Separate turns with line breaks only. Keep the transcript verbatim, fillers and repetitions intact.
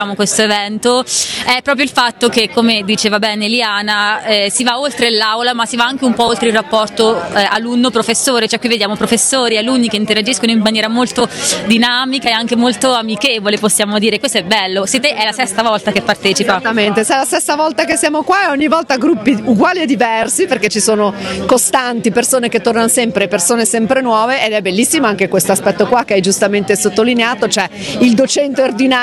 questo evento è proprio il fatto che, come diceva bene Eliana, eh, si va oltre l'aula, ma si va anche un po' oltre il rapporto eh, alunno-professore, cioè qui vediamo professori e alunni che interagiscono in maniera molto dinamica e anche molto amichevole, possiamo dire. Questo è bello. Siete, è la sesta volta che partecipa.
Esattamente, è la stessa volta che siamo qua e ogni volta gruppi uguali e diversi, perché ci sono costanti, persone che tornano sempre, persone sempre nuove, ed è bellissimo anche questo aspetto qua che hai giustamente sottolineato, cioè il docente ordinario